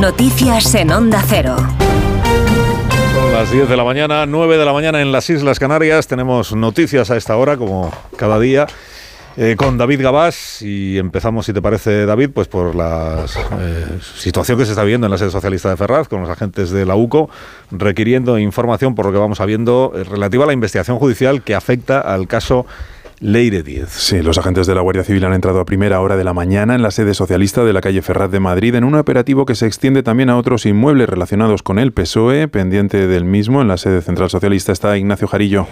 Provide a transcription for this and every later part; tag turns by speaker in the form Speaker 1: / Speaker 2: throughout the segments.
Speaker 1: Noticias en Onda Cero.
Speaker 2: Son las 10 de la mañana, 9 de la mañana en las Islas Canarias. Tenemos noticias a esta hora, como cada día, con David Gabás. Y empezamos, si te parece, David, pues por la situación que se está viviendo en la sede socialista de Ferraz, con los agentes de la UCO, requiriendo información, por lo que vamos sabiendo, relativa a la investigación judicial que afecta al caso Leire Díez.
Speaker 3: Sí, los agentes de la Guardia Civil han entrado a primera hora de la mañana en la sede socialista de la calle Ferraz de Madrid, en un operativo que se extiende también a otros inmuebles relacionados con el PSOE. Pendiente del mismo, en la sede central socialista, está Ignacio Jarillo.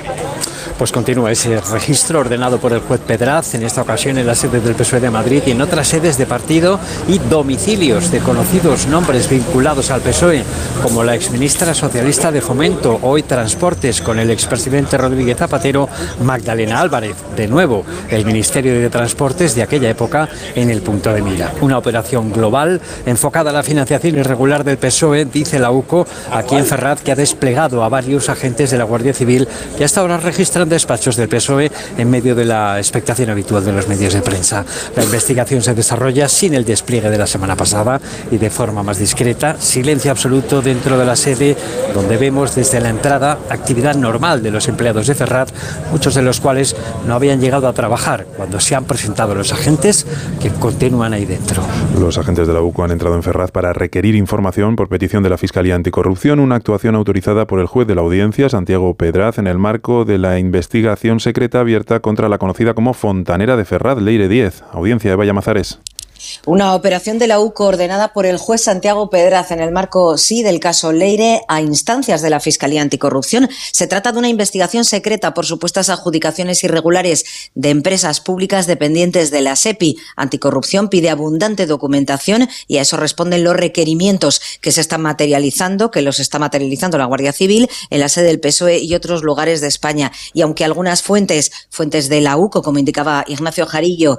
Speaker 4: Pues continúa ese registro ordenado por el juez Pedraz, en esta ocasión en la sede del PSOE de Madrid y en otras sedes de partido y domicilios de conocidos nombres vinculados al PSOE, como la exministra socialista de Fomento, hoy Transportes, con el expresidente Rodríguez Zapatero, Magdalena Álvarez, de nuevo el Ministerio de Transportes de aquella época en el punto de mira. Una operación global enfocada a la financiación irregular del PSOE, dice la UCO, aquí en Ferraz, que ha desplegado a varios agentes de la Guardia Civil que hasta ahora registran despachos del PSOE en medio de la expectación habitual de los medios de prensa. La investigación se desarrolla sin el despliegue de la semana pasada y de forma más discreta. Silencio absoluto dentro de la sede, donde vemos desde la entrada actividad normal de los empleados de Ferraz, muchos de los cuales no habían llegado a trabajar cuando se han presentado los agentes que continúan ahí dentro.
Speaker 3: Los agentes de la UCO han entrado en Ferraz para requerir información por petición de la Fiscalía Anticorrupción, una actuación autorizada por el juez de la audiencia, Santiago Pedraz, en el marco de la investigación secreta abierta contra la conocida como fontanera de Ferraz, Leire Díez. Audiencia de Vallamazares.
Speaker 5: Una operación de la UCO ordenada por el juez Santiago Pedraz en el marco, sí, del caso Leire, a instancias de la Fiscalía Anticorrupción. Se trata de una investigación secreta por supuestas adjudicaciones irregulares de empresas públicas dependientes de la SEPI. Anticorrupción pide abundante documentación y a eso responden los requerimientos que se están materializando, que los está materializando la Guardia Civil en la sede del PSOE y otros lugares de España. Y aunque algunas fuentes de la UCO, como indicaba Ignacio Jarillo,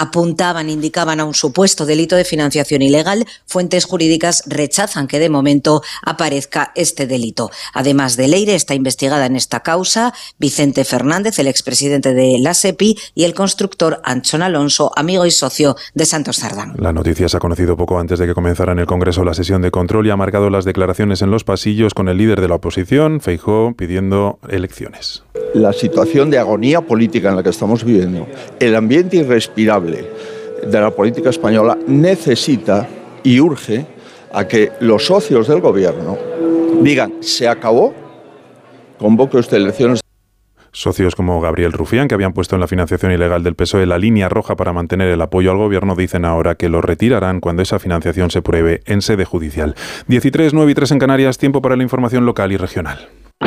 Speaker 5: indicaban a un supuesto delito de financiación ilegal, fuentes jurídicas rechazan que de momento aparezca este delito. Además de Leire, está investigada en esta causa Vicente Fernández, el expresidente de la SEPI, y el constructor Anchón Alonso, amigo y socio de Santos Cerdán.
Speaker 3: La noticia se ha conocido poco antes de que comenzara en el Congreso la sesión de control y ha marcado las declaraciones en los pasillos con el líder de la oposición, Feijóo, pidiendo elecciones.
Speaker 6: La situación de agonía política en la que estamos viviendo, el ambiente irrespirable de la política española, necesita y urge a que los socios del gobierno digan: se acabó, convoque usted elecciones.
Speaker 3: Socios como Gabriel Rufián, que habían puesto en la financiación ilegal del PSOE la línea roja para mantener el apoyo al gobierno, dicen ahora que lo retirarán cuando esa financiación se pruebe en sede judicial. 13, 9 y 3 en Canarias, tiempo para la información local y regional.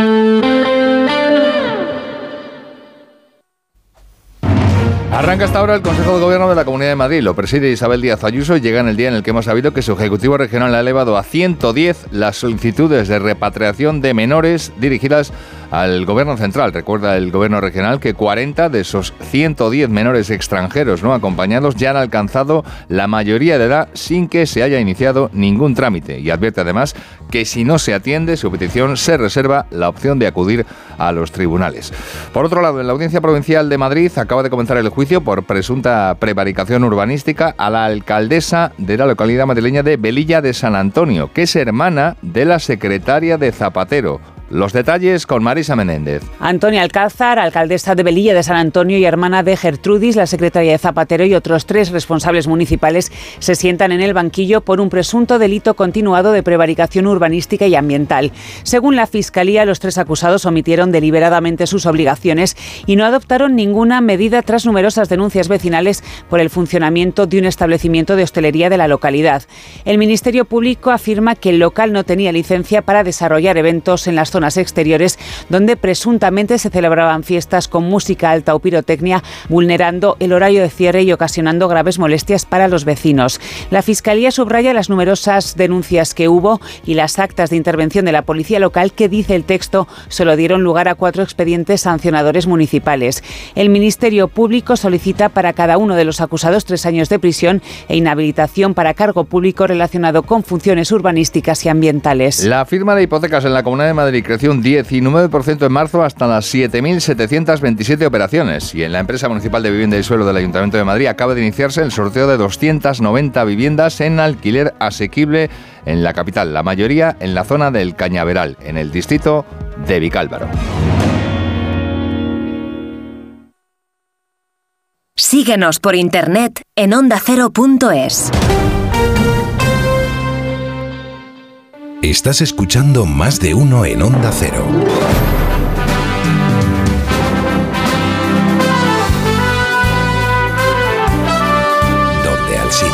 Speaker 7: Arranca hasta ahora el Consejo de Gobierno de la Comunidad de Madrid. Lo preside Isabel Díaz Ayuso y llega en el día en el que hemos sabido que su Ejecutivo Regional ha elevado a 110 las solicitudes de repatriación de menores dirigidas al Gobierno Central. Recuerda el Gobierno Regional que 40 de esos 110 menores extranjeros no acompañados ya han alcanzado la mayoría de edad sin que se haya iniciado ningún trámite. Y advierte además que si no se atiende su petición, se reserva la opción de acudir a los tribunales. Por otro lado, en la Audiencia Provincial de Madrid acaba de comenzar el juicio por presunta prevaricación urbanística a la alcaldesa de la localidad madrileña de Velilla de San Antonio, que es hermana de la secretaria de Zapatero. Los detalles con Marisa Menéndez.
Speaker 8: Antonia Alcázar, alcaldesa de Velilla de San Antonio y hermana de Gertrudis, la secretaria de Zapatero, y otros 3 responsables municipales se sientan en el banquillo por un presunto delito continuado de prevaricación urbanística y ambiental. Según la Fiscalía, los 3 acusados omitieron deliberadamente sus obligaciones y no adoptaron ninguna medida tras numerosas denuncias vecinales por el funcionamiento de un establecimiento de hostelería de la localidad. El Ministerio Público afirma que el local no tenía licencia para desarrollar eventos en las zonas exteriores donde presuntamente se celebraban fiestas con música alta o pirotecnia, vulnerando el horario de cierre y ocasionando graves molestias para los vecinos. La Fiscalía subraya las numerosas denuncias que hubo y las actas de intervención de la policía local que, dice el texto, solo dieron lugar a 4 expedientes sancionadores municipales. El Ministerio Público solicita para cada uno de los acusados 3 años de prisión e inhabilitación para cargo público relacionado con funciones urbanísticas y ambientales.
Speaker 7: La firma de hipotecas en la Comunidad de Madrid creció un 19% en marzo hasta las 7.727 operaciones. Y en la empresa municipal de vivienda y suelo del Ayuntamiento de Madrid acaba de iniciarse el sorteo de 290 viviendas en alquiler asequible en la capital, la mayoría en la zona del Cañaveral, en el distrito de Vicálvaro.
Speaker 1: Síguenos por internet en ondacero.es.
Speaker 9: Estás escuchando Más de Uno en Onda Cero. Donde Alsina.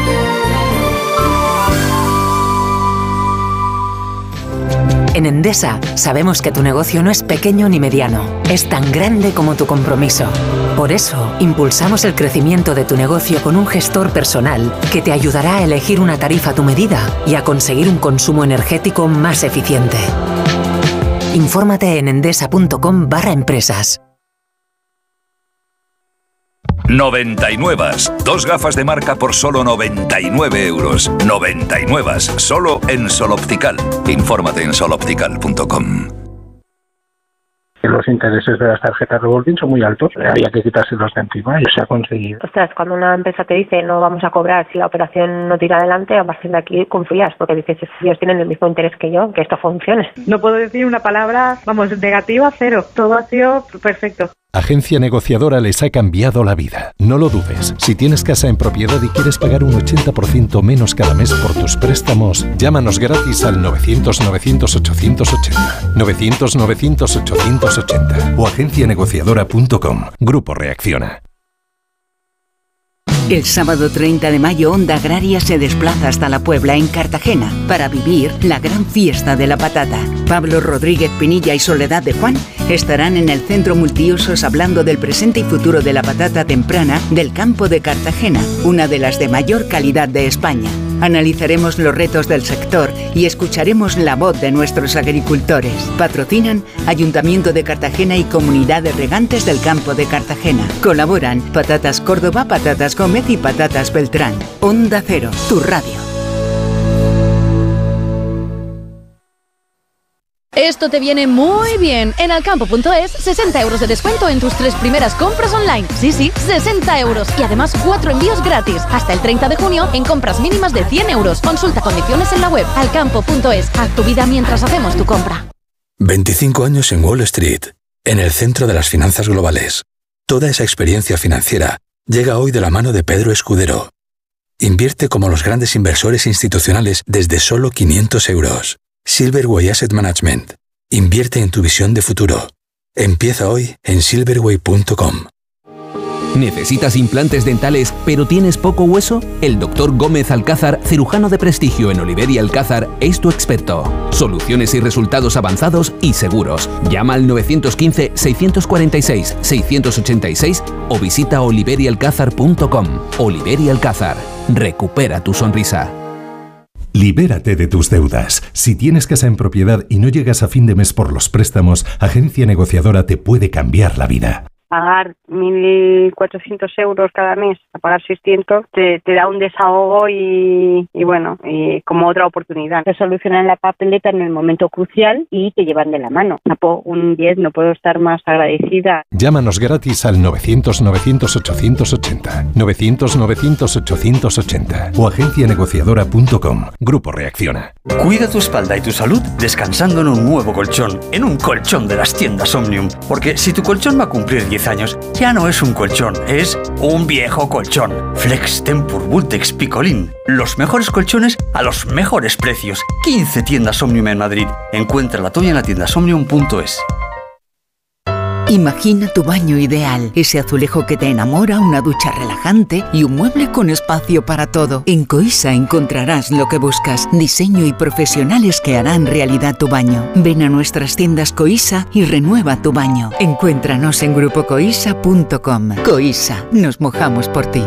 Speaker 10: En Endesa sabemos que tu negocio no es pequeño ni mediano, es tan grande como tu compromiso. Por eso, impulsamos el crecimiento de tu negocio con un gestor personal que te ayudará a elegir una tarifa a tu medida y a conseguir un consumo energético más eficiente. Infórmate en endesa.com/empresas.
Speaker 11: 99. Dos gafas de marca por solo 99 euros. 99. Solo en Sol Optical. Infórmate en soloptical.com.
Speaker 12: Los intereses de las tarjetas revolving son muy altos, había que quitárselos de encima y se ha conseguido.
Speaker 13: Ostras, cuando una empresa te dice no vamos a cobrar si la operación no tira adelante, a partir de aquí confías, porque dices, ellos tienen el mismo interés que yo, que esto funcione.
Speaker 14: No puedo decir una palabra, negativa, cero. Todo ha sido perfecto.
Speaker 15: Agencia Negociadora les ha cambiado la vida. No lo dudes. Si tienes casa en propiedad y quieres pagar un 80% menos cada mes por tus préstamos, llámanos gratis al 900-900-880. 900-900-880 o agencianegociadora.com. Grupo Reacciona.
Speaker 16: El sábado 30 de mayo, Onda Agraria se desplaza hasta La Puebla, en Cartagena, para vivir la gran fiesta de la patata. Pablo Rodríguez Pinilla y Soledad de Juan estarán en el Centro Multiusos hablando del presente y futuro de la patata temprana del campo de Cartagena, una de las de mayor calidad de España. Analizaremos los retos del sector y escucharemos la voz de nuestros agricultores. Patrocinan Ayuntamiento de Cartagena y Comunidad de Regantes del Campo de Cartagena. Colaboran Patatas Córdoba, Patatas Gómez y Patatas Beltrán. Onda Cero, tu radio.
Speaker 17: Esto te viene muy bien. En Alcampo.es, 60 euros de descuento en tus 3 primeras compras online. Sí, 60 euros. Y además 4 envíos gratis. Hasta el 30 de junio en compras mínimas de 100 euros. Consulta condiciones en la web. Alcampo.es. Haz tu vida mientras hacemos tu compra.
Speaker 18: 25 años en Wall Street, en el centro de las finanzas globales. Toda esa experiencia financiera llega hoy de la mano de Pedro Escudero. Invierte como los grandes inversores institucionales desde solo 500 euros. Silverway Asset Management. Invierte en tu visión de futuro. Empieza hoy en silverway.com.
Speaker 19: ¿Necesitas implantes dentales pero tienes poco hueso? El Dr. Gómez Alcázar, cirujano de prestigio en Oliver y Alcázar, es tu experto. Soluciones y resultados avanzados y seguros. Llama al 915-646-686 o visita oliverialcázar.com. Oliver y Alcázar. Recupera tu sonrisa.
Speaker 15: Libérate de tus deudas. Si tienes casa en propiedad y no llegas a fin de mes por los préstamos, Agencia Negociadora te puede cambiar la vida.
Speaker 14: Pagar 1.400 euros cada mes, a pagar 600, te da un desahogo y como otra oportunidad. Te solucionan la papeleta en el momento crucial y te llevan de la mano. Un 10, no puedo estar más agradecida.
Speaker 15: Llámanos gratis al 900-900-880, 900-900-880 o agencianegociadora.com. Grupo Reacciona.
Speaker 20: Cuida tu espalda y tu salud descansando en un nuevo colchón, en un colchón de las tiendas Omnium. Porque si tu colchón va a cumplir 10 años, ya no es un colchón, es un viejo colchón. Flex Tempur Vultex Picolín. Los mejores colchones a los mejores precios. 15 tiendas Omnium en Madrid. Encuentra la tuya en la tiendasomnium.es.
Speaker 16: Imagina tu baño ideal, ese azulejo que te enamora, una ducha relajante y un mueble con espacio para todo. En Coisa encontrarás lo que buscas, diseño y profesionales que harán realidad tu baño. Ven a nuestras tiendas Coisa y renueva tu baño. Encuéntranos en grupocoisa.com. Coisa, nos mojamos por ti.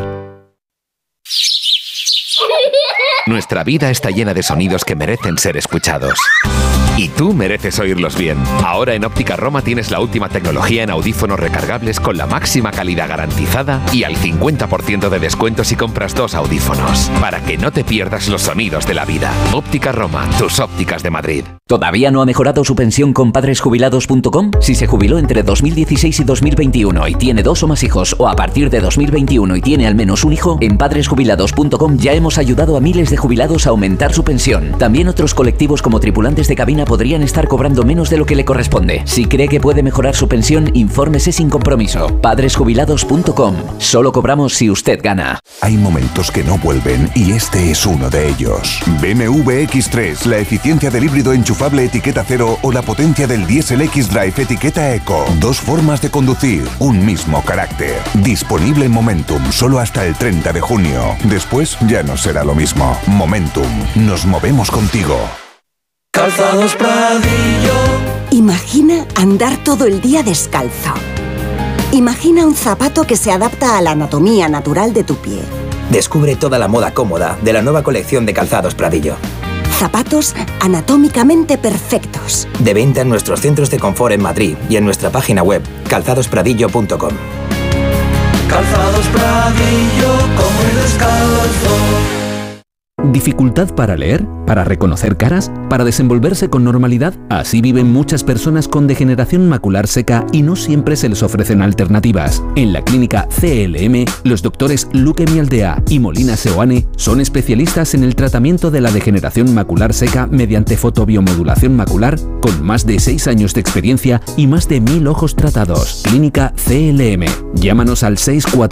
Speaker 21: Nuestra vida está llena de sonidos que merecen ser escuchados. Y tú mereces oírlos bien. Ahora en Óptica Roma tienes la última tecnología en audífonos recargables con la máxima calidad garantizada y al 50% de descuento si compras 2 audífonos. Para que no te pierdas los sonidos de la vida. Óptica Roma, tus ópticas de Madrid.
Speaker 22: ¿Todavía no ha mejorado su pensión con padresjubilados.com? Si se jubiló entre 2016 y 2021 y tiene 2 o más hijos, o a partir de 2021 y tiene al menos un hijo, en padresjubilados.com ya hemos ayudado a miles de de jubilados a aumentar su pensión. También otros colectivos como tripulantes de cabina podrían estar cobrando menos de lo que le corresponde. Si cree que puede mejorar su pensión, infórmese sin compromiso. Padresjubilados.com. Solo cobramos si usted gana.
Speaker 2: Hay momentos que no vuelven y este es uno de ellos. BMW X3, la eficiencia del híbrido enchufable etiqueta cero o la potencia del diésel X-Drive etiqueta Eco. Dos formas de conducir, un mismo carácter. Disponible en Momentum solo hasta el 30 de junio. Después ya no será lo mismo. Momentum, nos movemos contigo.
Speaker 4: Calzados Pradillo. Imagina andar todo el día descalzo. Imagina un zapato que se adapta a la anatomía natural de tu pie.
Speaker 23: Descubre toda la moda cómoda de la nueva colección de Calzados Pradillo.
Speaker 4: Zapatos anatómicamente perfectos.
Speaker 23: De venta en nuestros centros de confort en Madrid y en nuestra página web calzadospradillo.com.
Speaker 4: Calzados Pradillo, como el descalzo.
Speaker 19: ¿Dificultad para leer? ¿Para reconocer caras? ¿Para desenvolverse con normalidad? Así viven muchas personas con degeneración macular seca y no siempre se les ofrecen alternativas. En la clínica CLM, los doctores Luque Mialdea y Molina Seoane son especialistas en el tratamiento de la degeneración macular seca mediante fotobiomodulación macular, con más de 6 años de experiencia y más de 1000 ojos tratados. Clínica CLM. Llámanos al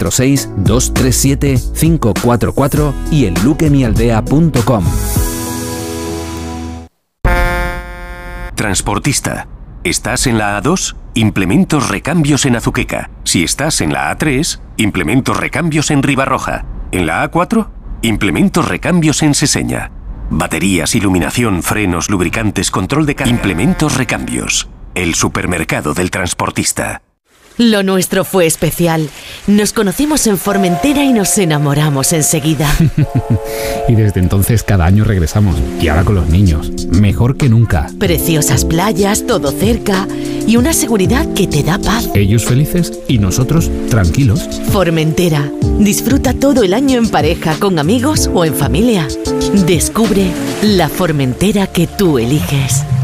Speaker 19: 646-237-544 y en luquemialdea.com.
Speaker 24: Transportista. ¿Estás en la A2? Implementos recambios en Azuqueca. Si estás en la A3, implementos recambios en Ribarroja. En la A4, implementos recambios en Seseña. Baterías, iluminación, frenos, lubricantes, control de carga. Implementos recambios. El supermercado del transportista.
Speaker 25: Lo nuestro fue especial. Nos conocimos en Formentera y nos enamoramos enseguida.
Speaker 26: Y desde entonces cada año regresamos. Y ahora con los niños. Mejor que nunca.
Speaker 25: Preciosas playas, todo cerca y una seguridad que te da paz.
Speaker 26: Ellos felices y nosotros tranquilos.
Speaker 25: Formentera. Disfruta todo el año en pareja, con amigos o en familia. Descubre la Formentera que tú eliges.